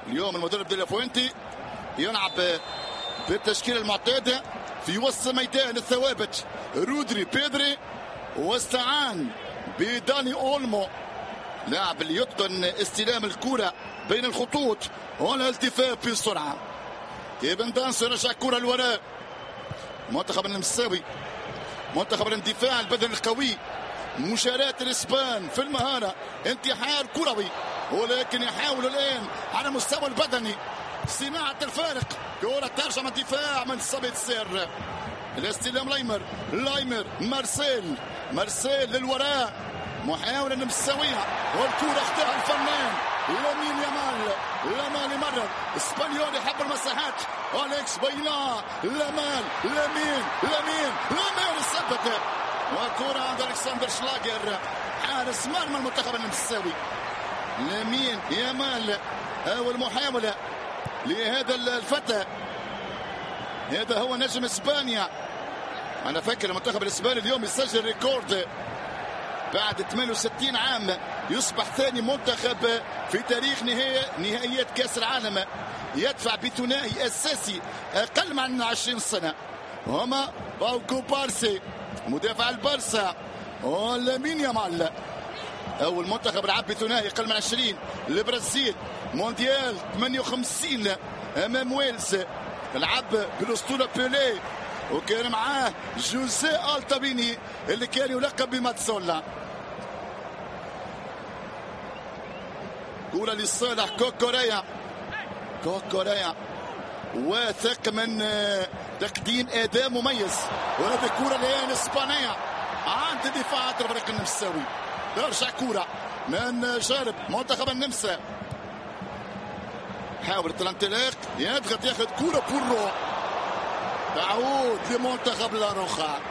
اليوم المدرب دي لافوينتي يلعب بالتشكيله المعتاده في وسط ميدان الثوابت رودري بيدري، واستعان بداني اولمو لاعب اللي يتقن استلام الكره بين الخطوط والالتفاف بسرعه. ابن دانسو يرجع الكره للوراء. منتخب النمساوي منتخب الاندفاع البدني القوي، مشاراة الاسبان في المهاره، انتحار كروي، ولكن يحاول الان على مستوى البدني صناعه الفارق. كره ترجع من الدفاع من صبيت سير، الاستلام لايمر مارسيل للوراء، محاولة نمساوية والكرة اختها الفنان لامين يامال يمرر، اسبانيول يحب المساحات، أليكس بينا لامين الثبت، وكرة عند ألكسندر شلاجر حارس مرمى المنتخب النمساوي. لامين يامال أول محاولة لهذا الفتى، هذا هو نجم اسبانيا. انا فاكر المنتخب الاسباني اليوم يسجل ريكورد بعد 68 عام، يصبح ثاني منتخب في تاريخ نهائيات كاس العالم يدفع بثنائي اساسي اقل من 20 سنه، هما باوكو بارسي مدافع البارسا ولامين يامال. اول منتخب لعب بثنائي اقل من 20. البرازيل مونديال 58 امام ويلز لعب بالاسطوره بيليه، وكان معاه جوزيه التابيني اللي كان يلقب بماتسولا. كرة لصالح كوكوريا واثق من تقديم اداء مميز، وهذه الكرة الان اسبانية عند دفاعات الفريق النمساوي. ترجع كرة من جارب منتخب النمسا، حاول الانطلاق يضغط ياخذ كرة بورو، تعود لمنتخب لاروخا.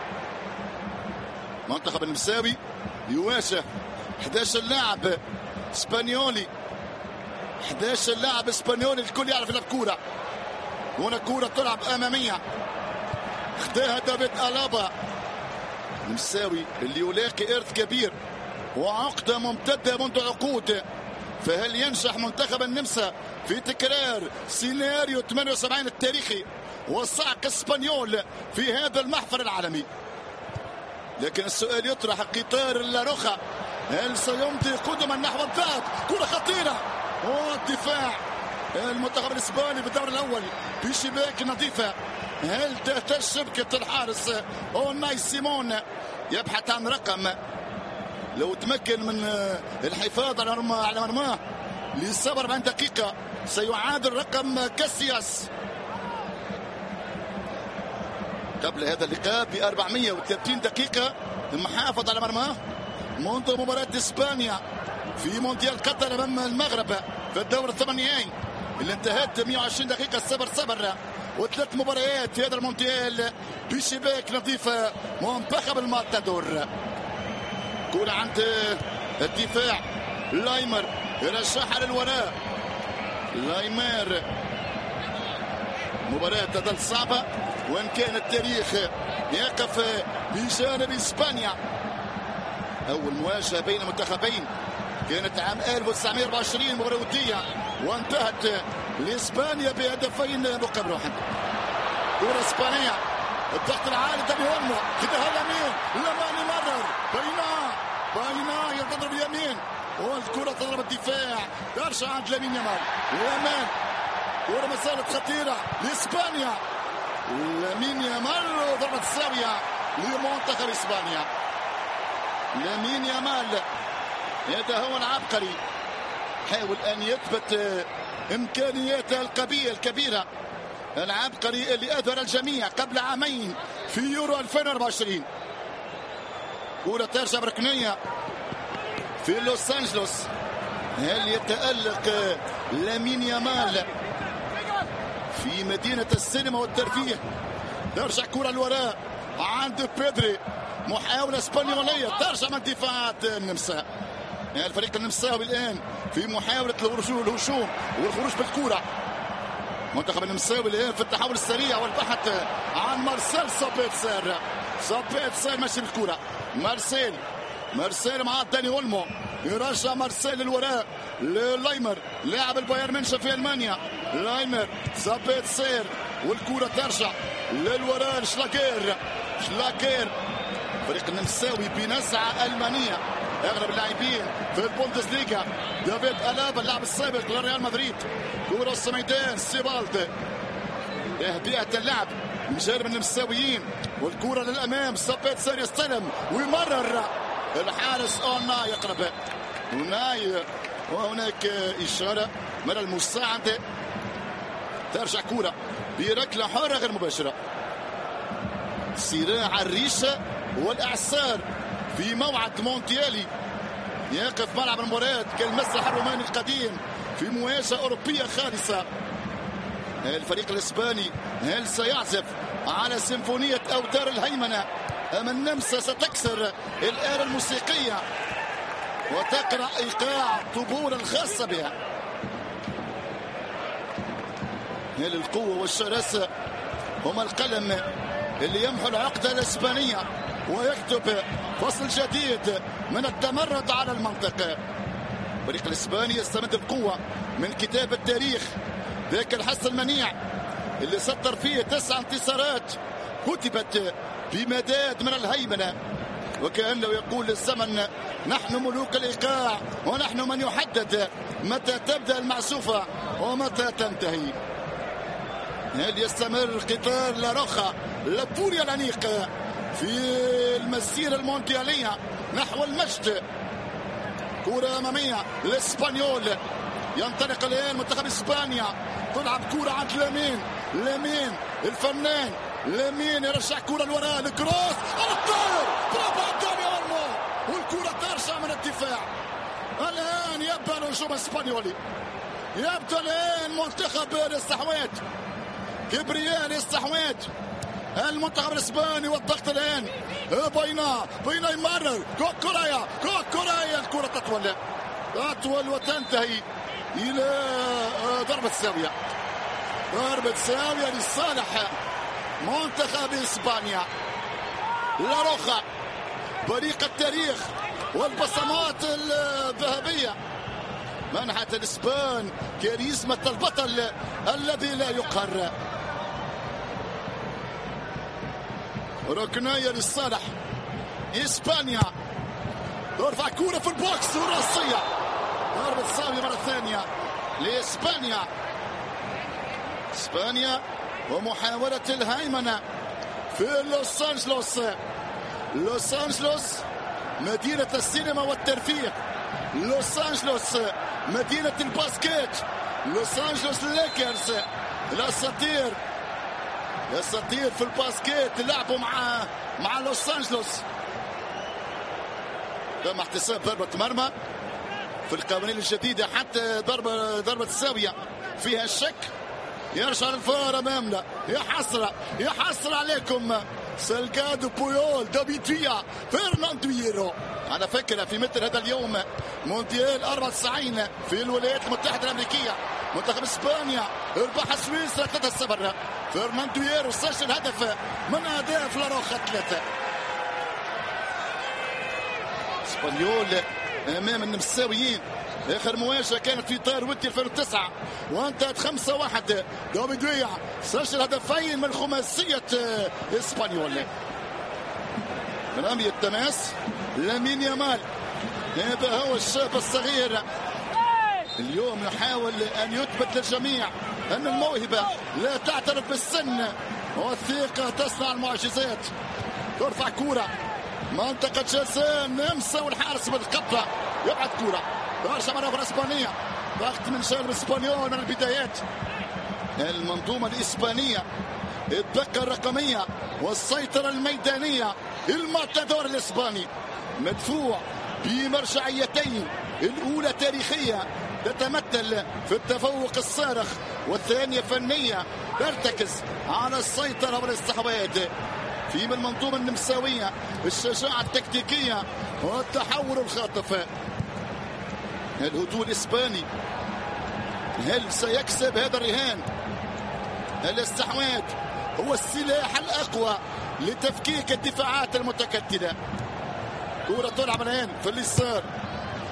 منتخب النمساوي يواجه 11 لاعب اسبانيولي، 11 لاعب اسبانيولي، الكل يعرف يلعب كرة. هنا كرة تلعب امامية خداها دافيد ألابا. النمساوي اللي يلاقي ارث كبير وعقدة ممتدة منذ عقود، فهل ينجح منتخب النمسا في تكرار سيناريو 78 التاريخي وصعق اسبانيول في هذا المحفل العالمي؟ لكن السؤال يطرح، قطار لاروخا هل سيمضي قدما نحو الذهب؟ كرة خطيرة والدفاع المنتخب الاسباني بالدور الاول بشباك نظيفة. هل تهتز شبكة الحارس اوناي سيمون يبحث عن رقم، لو تمكن من الحفاظ على مرماه ل 47 دقيقة سيعادل رقم كاسياس قبل هذا اللقاء ب 430 دقيقة المحافظ على مرماه منذ مباراة اسبانيا في مونديال قطر امام المغرب في الدور الثمانيني اللي انتهت 120 دقيقة 0-0، وثلاث مباريات في هذا المونديال بشباك نظيفة منتخب الماتادور. كرة عند الدفاع لايمر يرجعها للوراء. لايمر مباراة تظل صعبة وان كان التاريخ يقف بجانب اسبانيا. اول مواجهة بين منتخبين كانت عام 1924 مباراة ودية وانتهت لاسبانيا بهدفين مقابل واحد. كرة اسبانية الضغط العالي داني اولمو خدها لامين يمرر بينا يضرب اليمين والكرة تضرب الدفاع، ترجع عند لامين يامال. كرة ما زالت خطيرة لاسبانيا، لامين يامال ضربة الزاوية لمنتخب اسبانيا. لامين يامال هذا هو العبقري، حاول ان يثبت امكانياته الكبيرة، العبقري اللي اذهل الجميع قبل عامين في يورو 2024. كرة ترجع بركنية في لوس أنجلوس، هل يتألق لامين يامال في مدينة السينما والترفيه؟ ترجع كرة الوراء عند بيدري، محاولة اسبانيولية ترجع من دفاعات النمسا. الفريق النمساوي الآن في محاولة الهجوم والخروج بالكرة. منتخب النمساوي الآن في التحول السريع والبحث عن مارسيل سابيتسر ماشي بالكرة. مارسيل مع داني اولمو، يرجع مارسيل الوراء لايمر لاعب البايرن ميونخ في المانيا. لايمر زابيت سير والكره ترجع للوراء شلاكير فريق النمساوي بنزعه المانيه. اغلب اللاعبين في البوندسليغا. دافيد ألابا اللاعب السابق لريال مدريد. كره وسط ميدان سيبالد تهدئه اللعب من جانب النمساويين والكره للامام. زابيت سير يستلم ويمرر الحارس أوناي يقرب أوناي وهناك إشارة من المساعدة. ترجع كرة بركلة حرة غير مباشرة. صراع الريشة والإعصار في موعد مونديالي. يقف ملعب المباراة كالمسرح الروماني القديم في مواجهة أوروبية خالصة. الفريق الإسباني هل سيعزف على سيمفونية أوتار الهيمنة أم النمسا ستكسر الآلة الموسيقية وتقرأ إيقاع طبول الخاصة بها؟ هل القوة والشراسة هما القلم اللي يمحو العقدة الإسبانية ويكتب فصل جديد من التمرد على المنطقة؟ الفريق الإسباني يستمد القوة من كتاب التاريخ، ذاك الحس المنيع اللي سطر فيه 9 انتصارات كتبت بمداد من الهيمنة، وكأنه يقول للزمن نحن ملوك الإيقاع ونحن من يحدد متى تبدأ المعزوفة ومتى تنتهي. هل يستمر قطار لاروخا لابوريا الأنيق في المسيرة المونديالية نحو المجد؟ كرة أمامية لإسبانيول. ينطلق الآن منتخب إسبانيا. تلعب كرة عند لامين الفنان لامين يرجع كرة لوراء الكروس الطائر برافو داني اولمو والكرة ترجع من الدفاع. الآن يبدأ الهجوم الإسبانيولي. يبدأ الآن منتخب الاستحواذ كبرياء الاستحواذ المنتخب الإسباني والضغط الآن بين يمرر كوكورايا الكرة تطول وتنتهي إلى ضربة زاوية لصالح منتخب إسبانيا. لاروخا بريق التاريخ والبصمات الذهبية منحت الإسبان كاريزما البطل الذي لا يقهر. ركنية لصالح إسبانيا. ترفع كرة في البوكس وراسية ضربة زاوية مرة ثانية لإسبانيا. إسبانيا ومحاولة الهيمنة في لوس أنجلوس مدينة السينما والترفيه. لوس أنجلوس مدينة الباسكيت. لوس أنجلوس ليكرز الأساطير في الباسكيت لعبوا مع لوس أنجلوس. تم احتساب ضربة مرمى في القوانين الجديدة، حتى ضربة الزاوية فيها الشك. يرجع الفار امامنا. يا حسرة عليكم. سالغادو بويول دافيد فيا فرناندو هيرو. على فكرة في مثل هذا اليوم مونديال 94 في الولايات المتحدة الأمريكية منتخب إسبانيا ربح سويسرا 3-0. فرناندو هيرو سجل هدف من أهداف لاروخا 3. اسبانيول امام النمساويين. اخر مواجهه كانت في طار ودي 2009 وانتهت 5-1. دافيد فيا سجل هدفين من خماسيه اسبانيول. من رمي التماس لامين يامال. هذا هو الشاب الصغير اليوم يحاول ان يثبت للجميع ان الموهبه لا تعترف بالسن والثقه تصنع المعجزات. ترفع كوره منطقة جزاء النمسا والحارس بالقبضة يبعد كرة. ترجع مرة أخرى إسبانية. ضغط من جانب إسبانيول من البدايات. المنظومة الإسبانية الدقة الرقمية والسيطرة الميدانية. المعتدور الإسباني مدفوع بمرجعيتين، الأولى تاريخية تتمثل في التفوق الصارخ، والثانية فنية ترتكز على السيطرة والاستحواذ. في المنظومة النمساوية الشجاعة التكتيكية والتحول الخاطف. الهجوم الإسباني هل سيكسب هذا الرهان؟ الاستحواذ هو السلاح الأقوى لتفكيك الدفاعات المتكتلة. كرة تلعب الآن في اليسار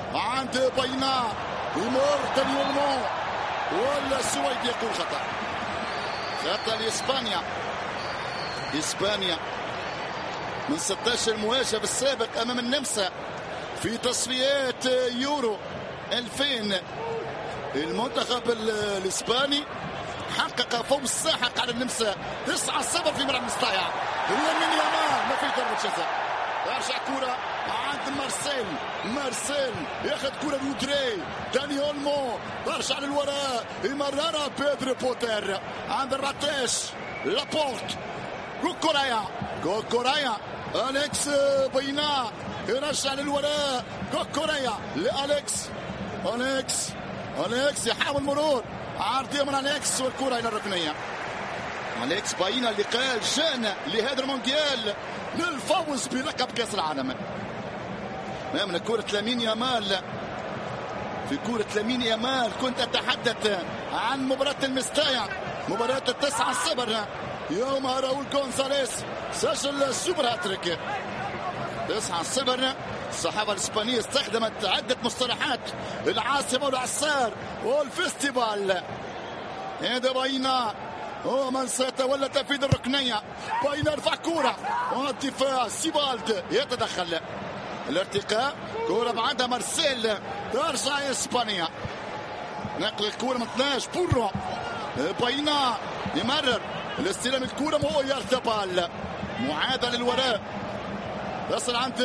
عند بينا يمر داني اولمو ولا السويد يقول خطأ لإسبانيا. إسبانيا من 16 مواجهة بالسابق أمام النمسا في تصفيات يورو 2000. المنتخب الإسباني حقق فوز ساحق على النمسا 9-0 في ملعب مستايا. لامين يامال ما في ضربة جزاء. ترجع كرة عند مارسيل ياخذ كرة رودري داني اولمو ترجع للوراء يمررها بيدرو بوتر عند الراتيش لابورت كوكورايا أليكس بينا يرجع للوراء كوكورايا لأليكس يحاول مرور عرضية من أليكس والكرة إلى الركنية. أليكس بينا اللي قال جانا لهذا المونديال للفوز بلقب كأس العالم. من كرة لامين يامال. في كرة لامين يامال كنت أتحدث عن مباراة المستايا مباراة 9-0 يوم راؤول غونزاليز سجل سوبر هاتريك 9-0. الصحافة الإسبانية استخدمت عدة مصطلحات العاصفة والعصار والفستيفال. هذا بينا هو من سيتولى تنفيذ الركنية. بينا يرفع كرة والدفاع سيبالد يتدخل الارتقاء كرة بعدها مارسيل ترجع إسبانيا نقل الكرة من 12 بورو بينا يمرر الاستلام الكرة مو يرتبال معادة للوراء يصل عند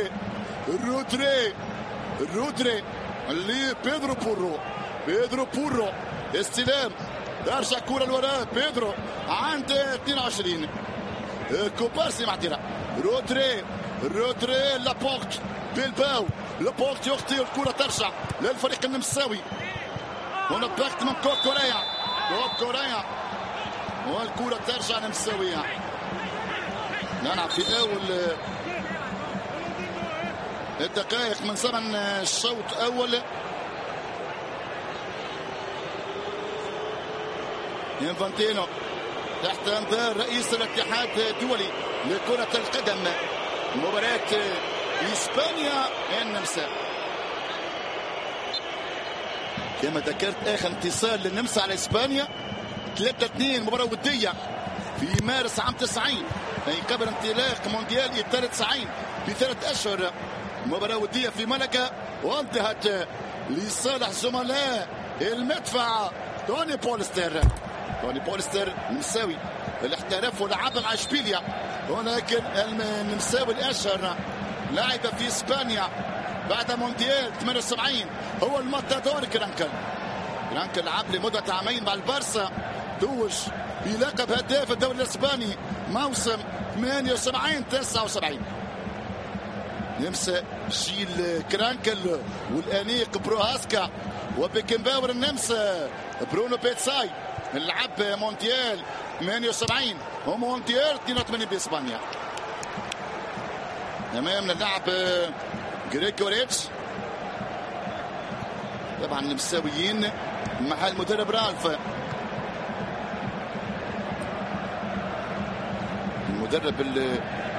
رودري اللي بيدرو بورو استلام يرجع كرة للوراء بيدرو عند 22 كوبارسي معترة رودري لابورت بيلباو لابورت يخطي الكرة ترجع للفريق النمساوي. هنا الضغط من كوكورايا والكرة ترجع نمساوية. نلعب في أول الدقائق من زمن الشوط الأول. إنفانتينو تحت انظار رئيس الاتحاد الدولي لكرة القدم مباراة إسبانيا النمسا. كما ذكرت آخر انتصار للنمسا على إسبانيا 3-2 مباراة ودية في مارس عام 90 أي قبل انطلاق مونديال إيطاليا 90 ب3 أشهر. مباراة ودية في ملقا وانتهت لصالح زملاء المدفع توني بولستر النمساوي اللي احترف ولعب مع اشبيليا. ولكن النمساوي الاشهر لعب في اسبانيا بعد مونديال 78 هو الماتادور كرانكل لعب لمدة عامين مع البارسا توج بلقب هداف الدوري الاسباني موسم 78-79. نمسا جيل كرانكل والانيق بروهاسكا وبيكنباور النمسا برونو بيتساي لعب مونديال 78 ومونديال 82 باسبانيا. امامنا اللاعب غريغوريتش طبعا النمساويين مع المدرب رالف المدرب اللي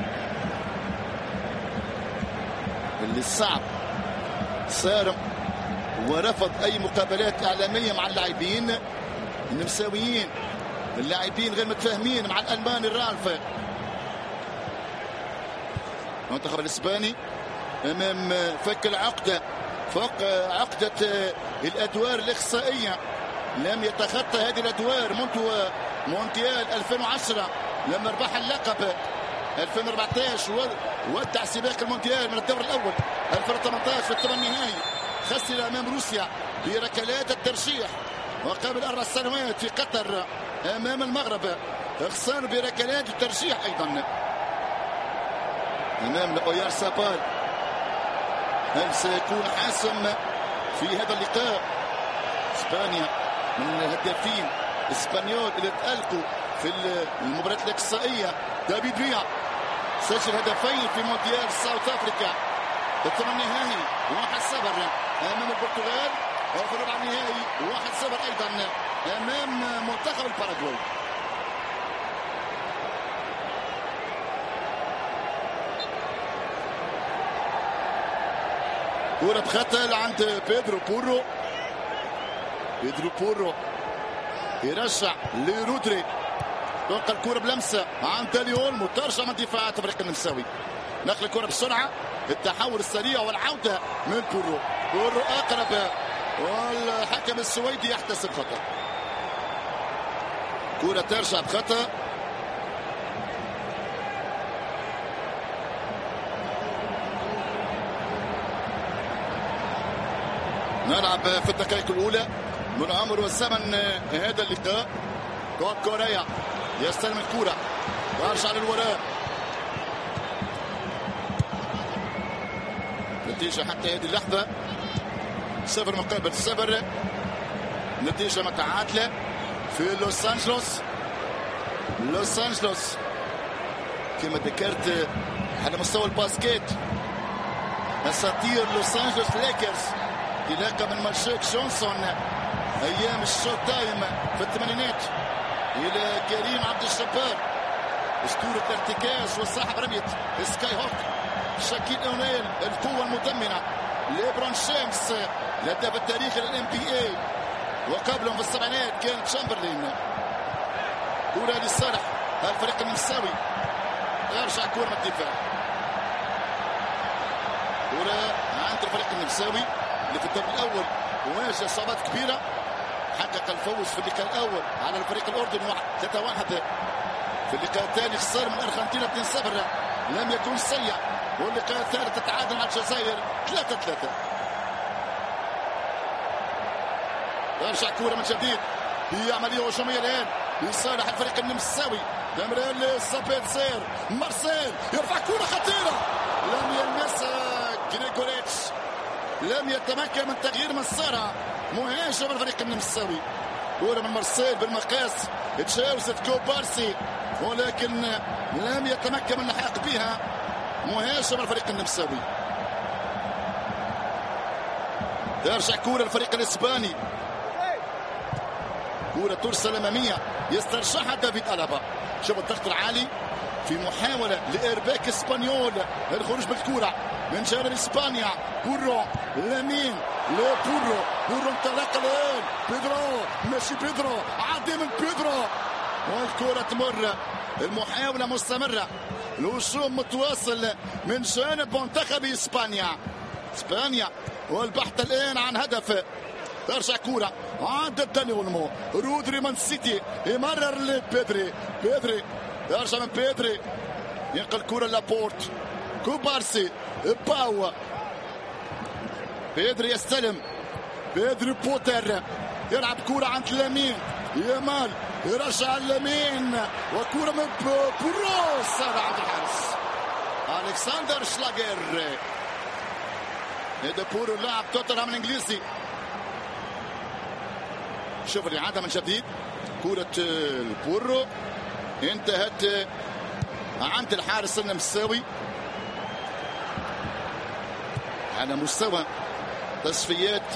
صعب صار ورفض اي مقابلات اعلاميه مع اللاعبين النمساويين. اللاعبين غير متفاهمين مع الالماني رالف. المنتخب الاسباني امام فك العقده فوق عقده الادوار الاقصائيه. لم يتخطى هذه الادوار منذ مونديال 2010 لما ربح اللقب 2014 ودع سباق المونديال من الدور الاول 2018 في الثمن النهائي خسر امام روسيا بركلات الترجيح. وقبل 4 سنوات في قطر امام المغرب خسر بركلات الترجيح ايضا امام اويار سابال. هل سيكون حاسم في هذا اللقاء؟ اسبانيا من الهدافين اسبانيول اللي تألقوا في المباريات الاقصائيه. دافيد فيا سجل هدفين في مونديال ساوث افريكا الثمن النهائي 1-0 امام البرتغال وفي الربع النهائي 1-0 ايضا امام منتخب الباراغواي. كرة بخطأ عند بيدرو بورو. بيدرو بورو يرجع لرودري، تلقى الكرة بلمسة عند داني اولمو، ترجع من دفاعات الفريق النمساوي. نقل الكرة بسرعة، التحول السريع والعودة من بورو. بورو أقرب والحكم السويدي يحتسب خطأ. كرة ترجع بخطأ. نلعب في الدقائق الأولى من عمر وزمن هذا اللقاء. كوريا يستلم الكرة ويرجع للوراء. نتيجة حتى هذه اللحظة 0 مقابل 0. نتيجة متعادلة في لوس أنجلوس. لوس أنجلوس كما ذكرت على مستوى الباسكيت أساطير لوس أنجلوس ليكرز تلاقى من مارشيك جونسون ايام الشوت تايم في الثمانينات الى كريم عبد الجبار اسطوره الارتكاز وصاحب رميه سكاي هوك، شاكيل اونيل القوه المدمره، ليبرون جيمس الهداف التاريخي للان بي اي، وقبلهم في السبعينات كان تشامبرلين. كره لصالح الفريق النمساوي، يرجع كره من الدفاع. كره عند الفريق النمساوي اللي في الدور الاول وواجه صعوبات كبيره، حقق الفوز في اللقاء الاول على الفريق الاردني 3-1. في اللقاء الثاني خسر من الارجنتين 2-0، لم يكن سيء. واللقاء الثالث تعادل مع الجزائر 3-3. يرجع كوره من جديد، هي عمليه هجوميه الان لصالح الفريق النمساوي. تمرير لسابيتسير، مارسيل يرفع كوره خطيره، لم يلمسها غريغوريتش، لم يتمكن من تغيير مسارها مهاجم الفريق النمساوي. كرة من مارسيل بالمقاس تجاوزت كوبارسي، ولكن لم يتمكن من اللحاق بها مهاجم الفريق النمساوي. يرجع كرة الفريق الاسباني، كرة ترسل امامية يسترجعها دافيد ألابا. شوف الضغط العالي في محاولة لإرباك اسبانيول الخروج بالكرة من جانب اسبانيا. بورو لمين لبورو، بورو انطلق الان، بيدرو ماشي بيدرو، عدي من بيدرو والكرة تمر. المحاولة مستمرة، الهجوم متواصل من جانب منتخب اسبانيا. اسبانيا والبحث الان عن هدف. ترجع كرة عند داني اولمو، رودري من سيتي يمرر لبيدري، بيدري يرجع من بيدري، ينقل كرة لابورت، كوبارسي، باو، بيدري يستلم، بيدري بوتر يلعب كرة عند لامين يامال، يرجع لامين وكرة من بورو صار عند الحارس الكسندر شلاجر. هذا بورو لاعب توتنهام الانجليزي. شوف الإعادة من جديد، كرة البورو انتهت عند الحارس النمساوي. على مستوى تصفيات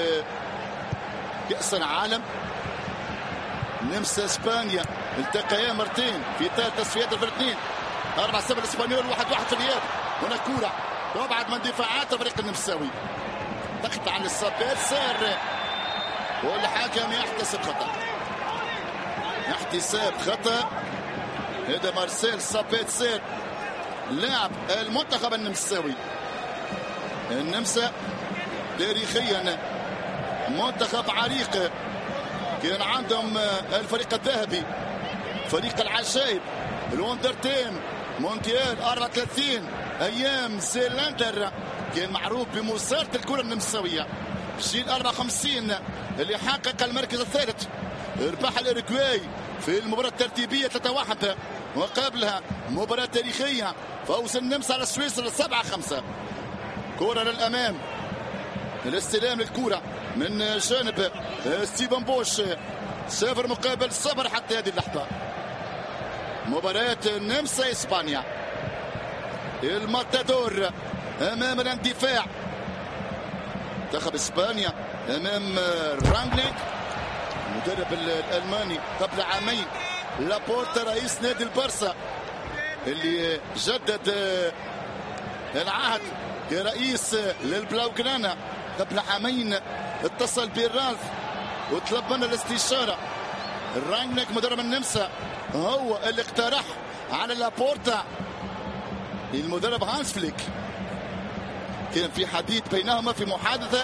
كأس العالم، النمسا اسبانيا التقيا مرتين في ثلاث تصفيات الاثنين، 4-0 الاسبانيول، 1-1 في الإياب. هنا كرة تبعد من دفاعات الفريق النمساوي، ضغط على السابيتسير والحكم يحتسب خطأ. احتساب خطأ. هذا مارسيل سابيتسير لاعب المنتخب النمساوي. النمسا تاريخيا منتخب عريق، كان عندهم الفريق الذهبي، فريق العجائب، الوندر تيم، مونديال 34 ايام زيلاندر، كان معروف بمسارة الكرة النمساوية. جيل 54 اللي حقق المركز الثالث، ربح الأوروغواي في المباراة الترتيبية 3-1، وقبلها مباراة تاريخية فوز النمسا على سويسرا 7-5. كرة للأمام، الاستلام للكرة من جانب ستيفن بوش، 0-0 حتى هذه اللحظة. مباراة النمسا إسبانيا، الماتادور أمام الاندفاع. منتخب إسبانيا أمام رانجلينغ المدرب الألماني قبل عامين، لابورتا رئيس نادي البارسا اللي جدد العهد كرئيس للبلاوغرانا قبل عامين اتصل بالرالف وطلب منه الاستشاره. رانجنيك مدرب النمسا هو اللي اقترح على لابورتا المدرب هانس فليك. كان في حديث بينهما في محادثه،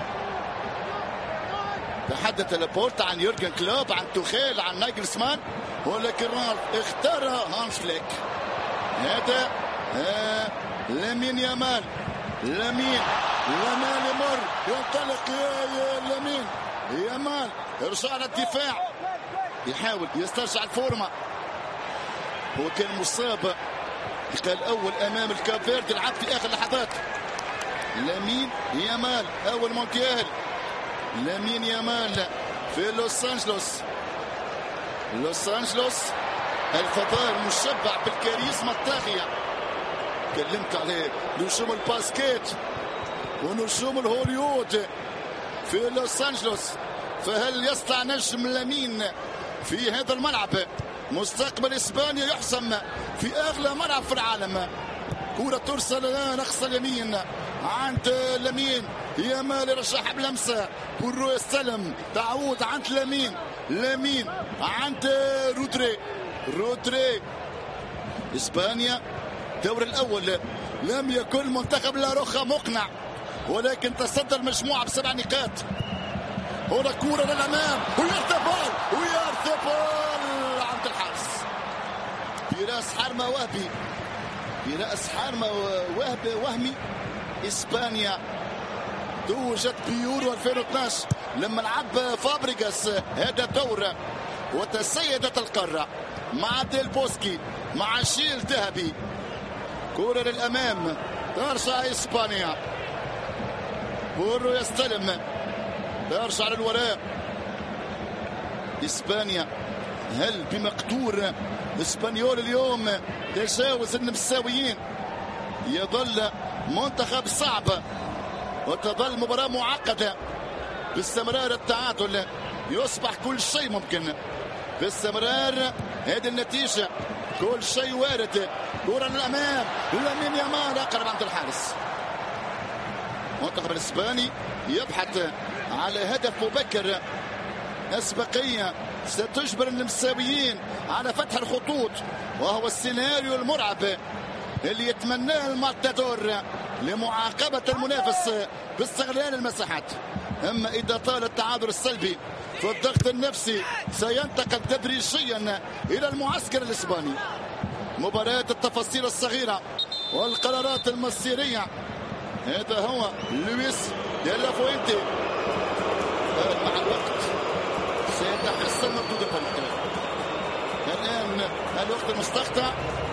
تحدث لابورتا عن يورجن كلوب، عن توخيل، عن نايجلسمان، ولكن رالف اختار هانس فليك. هذا لامين يامال. لامين يمر ينطلق يا لامين يامال، يرجع على الدفاع، يحاول يسترجع الفورمه. هو كان مصاب كان اول امام الكاب فيردي، لعب في اخر لحظات. لامين يامال اول مونديال. لامين يامال في لوس أنجلوس الفضاء المشبع بالكاريزما الطاغية. كلمت عليه نجوم الباسكيت ونجوم الهوليود في لوس أنجلوس، فهل يستطيع نجم لامين في هذا الملعب؟ مستقبل إسبانيا يحسم في أغلى ملعب في العالم. كرة ترسل الآن أقصى اليمين عند لامين يامال، يرشح بلمسة، كرة يستلم، تعود عند لامين عند رودري. إسبانيا الدور الأول لم يكن منتخب لا روخا مقنع، ولكن تصدر المجموعة ب7 نقاط. هنا كرة للأمام ويرتبال عند الحارس براس حرمة وهمي. إسبانيا توجت بيورو 2012 لما لعب فابريغاس هذا الدور وتسيدت القارة مع ديل بوسكي مع شيل ذهبي. كرة للأمام ترجع إسبانيا، بورو يستلم، يرجع للوراء. إسبانيا هل بمقدور إسبانيول اليوم تجاوز النمساويين؟ يظل منتخب صعب وتظل مباراة معقدة. باستمرار التعادل يصبح كل شيء ممكن، باستمرار هذه النتيجة كل شيء وارد. كرة للأمام لامين يامال أقرب عند الحارس. المنتخب الإسباني يبحث على هدف مبكر، أسبقية ستجبر النمساويين على فتح الخطوط، وهو السيناريو المرعب اللي يتمناه الماتادور لمعاقبة المنافس باستغلال المساحات. أما إذا طال التعادل السلبي فالضغط النفسي سينتقل تدريجيا إلى المعسكر الإسباني. مباراة التفاصيل الصغيرة والقرارات المصيرية. هذا هو لويس ديلا فوينتي. مع الوقت سيتحسن مردود الفريق. الآن الوقت المستقطع